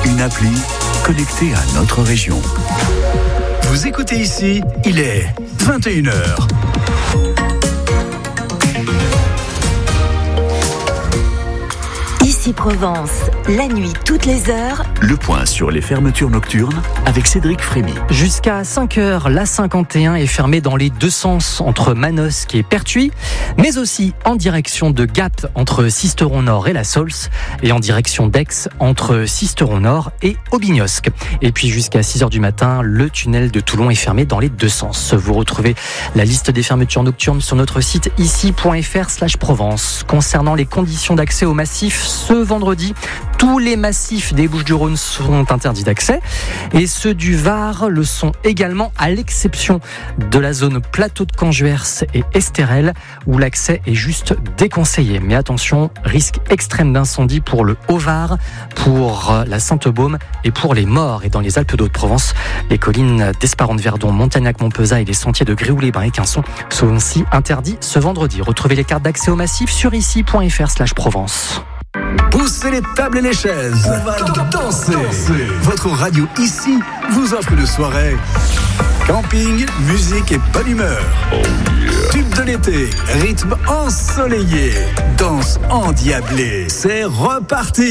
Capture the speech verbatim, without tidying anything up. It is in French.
une appli connectée à notre région. Vous écoutez ici, il est vingt et une heures. Ici Provence, la nuit toutes les heures. Le point sur les fermetures nocturnes avec Cédric Frémy. Jusqu'à cinq heures, l'A cinquante et un est fermée dans les deux sens entre Manosque et Pertuis, mais aussi en direction de Gap entre Sisteron-Nord et La Saulce, et en direction d'Aix entre Sisteron-Nord et Aubignosc. Et puis jusqu'à six heures du matin, le tunnel de Toulon est fermé dans les deux sens. Vous retrouvez la liste des fermetures nocturnes sur notre site ici.fr slash Provence. Concernant les conditions d'accès au massif, ce vendredi, tous les massifs des Bouches-du-Rhône sont interdits d'accès et ceux du Var le sont également, à l'exception de la zone plateau de Canjuers et Estérel où l'accès est juste déconseillé. Mais attention, risque extrême d'incendie pour le Haut-Var, pour la Sainte-Baume et pour les Morts. Et dans les Alpes d'Haute-Provence, les collines d'Esparente-Verdon, Montagnac-Montpezat et les sentiers de Gréoux-les-Bains et Quinçon sont aussi interdits ce vendredi. Retrouvez les cartes d'accès au massif sur ici.fr slash Provence. Poussez les tables et les chaises. On va danser. Votre radio ici vous offre une soirée. Camping, musique et bonne humeur. Oh yeah. Tube de l'été, rythme ensoleillé, danse endiablée. C'est reparti.